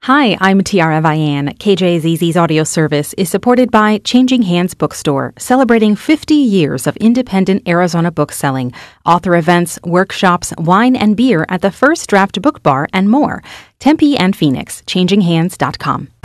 Hi, I'm Tiara Vian. KJZZ's audio service is supported by Changing Hands Bookstore, celebrating 50 years of independent Arizona book selling, author events, workshops, wine and beer at the First Draft Book Bar, and more. Tempe and Phoenix, changinghands.com.